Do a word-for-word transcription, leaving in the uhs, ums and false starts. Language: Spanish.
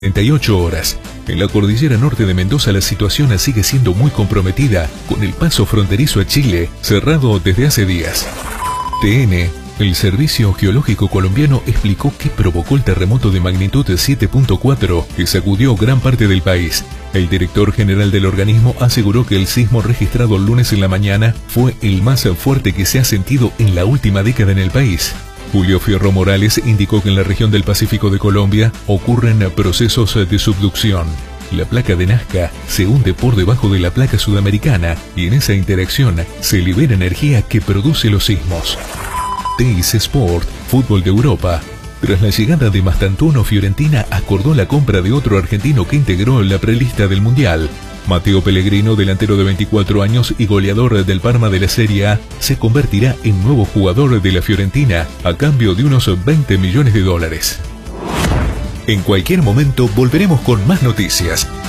treinta y ocho horas. En la cordillera norte de Mendoza la situación sigue siendo muy comprometida, con el paso fronterizo a Chile cerrado desde hace días. T N, el Servicio Geológico Colombiano, explicó qué provocó el terremoto de magnitud siete punto cuatro que sacudió gran parte del país. El director general del organismo aseguró que el sismo registrado el lunes en la mañana fue el más fuerte que se ha sentido en la última década en el país. Julio Fierro Morales indicó que en la región del Pacífico de Colombia ocurren procesos de subducción. La placa de Nazca se hunde por debajo de la placa sudamericana y en esa interacción se libera energía que produce los sismos. Teis Sport, fútbol de Europa. Tras la llegada de Mastantuono, Fiorentina acordó la compra de otro argentino que integró la prelista del Mundial. Matteo Pellegrino, delantero de veinticuatro años y goleador del Parma de la Serie A, se convertirá en nuevo jugador de la Fiorentina a cambio de unos veinte millones de dólares. En cualquier momento volveremos con más noticias.